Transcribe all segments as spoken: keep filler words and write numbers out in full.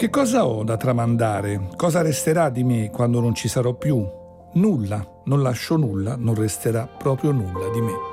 Che cosa ho da tramandare? Cosa resterà di me quando non ci sarò più? Nulla, non lascio nulla, non resterà proprio nulla di me.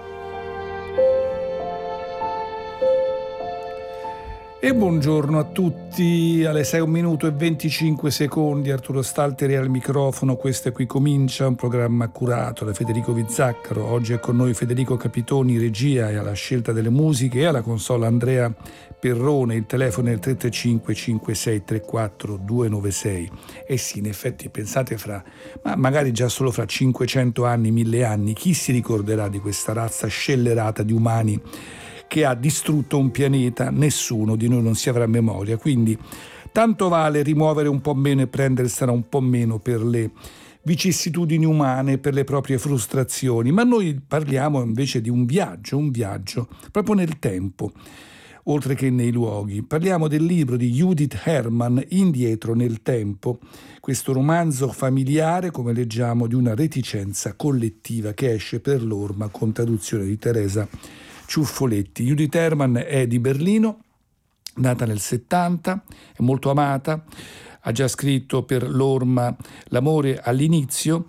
E buongiorno a tutti, alle sei un minuto e venticinque secondi, Arturo Stalteri al microfono. Questo è Qui Comincia, un programma curato da Federico Vizzaccaro. Oggi è con noi Federico Capitoni, regia, e alla scelta delle musiche, e alla console Andrea Perrone. Il telefono è il tre tre cinque cinque sei tre quattro due nove sei. E sì, in effetti pensate fra, ma magari già solo fra cinquecento anni, mille anni, chi si ricorderà di questa razza scellerata di umani che ha distrutto un pianeta? Nessuno di noi non si avrà memoria, quindi tanto vale rimuovere un po' meno e prendersela un po' meno per le vicissitudini umane, per le proprie frustrazioni. Ma noi parliamo invece di un viaggio, un viaggio proprio nel tempo, oltre che nei luoghi. Parliamo del libro di Judith Herman, Indietro nel tempo, questo romanzo familiare, come leggiamo, di una reticenza collettiva che esce per l'Orma con traduzione di Teresa Ciuffoletti. Judith Herman è di Berlino, nata nel settanta, è molto amata, ha già scritto per l'Orma L'amore all'inizio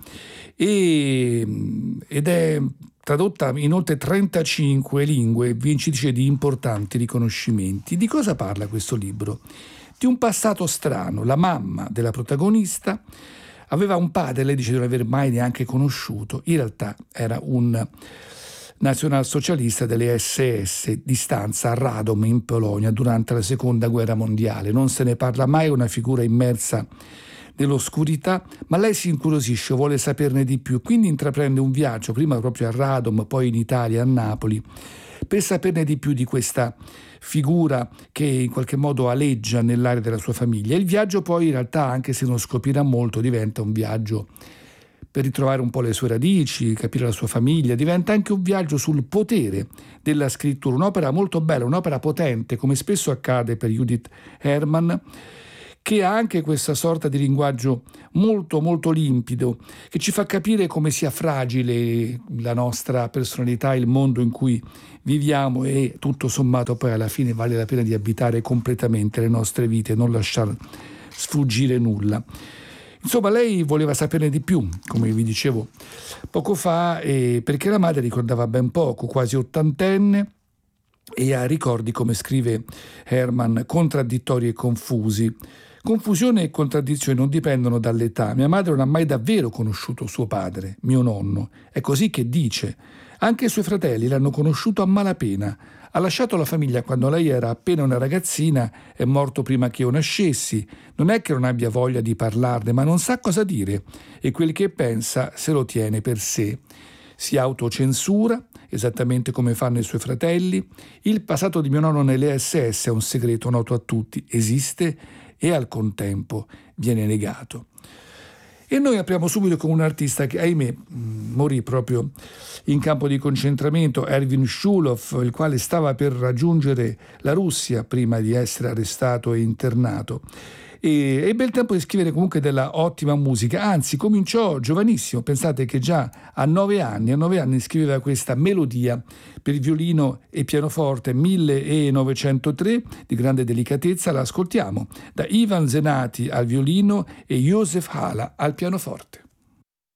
e, ed è tradotta in oltre trentacinque lingue, vincitrice di importanti riconoscimenti. Di cosa parla questo libro? Di un passato strano. La mamma della protagonista aveva un padre, lei dice di non aver mai neanche conosciuto, in realtà era un nazionalsocialista delle S S di stanza a Radom in Polonia durante la seconda guerra mondiale. Non se ne parla mai, è una figura immersa nell'oscurità, ma lei si incuriosisce, vuole saperne di più, quindi intraprende un viaggio, prima proprio a Radom, poi in Italia, a Napoli, per saperne di più di questa figura che in qualche modo aleggia nell'area della sua famiglia. Il viaggio poi in realtà, anche se non scoprirà molto, diventa un viaggio per ritrovare un po' le sue radici, capire la sua famiglia, diventa anche un viaggio sul potere della scrittura, un'opera molto bella, un'opera potente, come spesso accade per Judith Herman, che ha anche questa sorta di linguaggio molto molto limpido, che ci fa capire come sia fragile la nostra personalità, il mondo in cui viviamo, e tutto sommato poi alla fine vale la pena di abitare completamente le nostre vite, non lasciar sfuggire nulla. Insomma, lei voleva saperne di più, come vi dicevo poco fa, eh, perché la madre ricordava ben poco, quasi ottantenne, e ha ricordi, come scrive Herman, contraddittori e confusi. Confusione e contraddizione non dipendono dall'età. Mia madre non ha mai davvero conosciuto suo padre, mio nonno. È così che dice. Anche i suoi fratelli l'hanno conosciuto a malapena. Ha lasciato la famiglia quando lei era appena una ragazzina, è morto prima che io nascessi. Non è che non abbia voglia di parlarne, ma non sa cosa dire, e quel che pensa se lo tiene per sé. Si autocensura, esattamente come fanno i suoi fratelli. Il passato di mio nonno nelle S S è un segreto noto a tutti, esiste e al contempo viene negato. E noi apriamo subito con un artista che, ahimè, morì proprio in campo di concentramento, Erwin Shulov, il quale stava per raggiungere la Russia prima di essere arrestato e internato. E ebbe il tempo di scrivere comunque della ottima musica, anzi cominciò giovanissimo, pensate che già a nove anni, a nove anni scriveva questa melodia per violino e pianoforte millenovecentotre di grande delicatezza. La ascoltiamo da Ivan Zenati al violino e Josef Hala al pianoforte.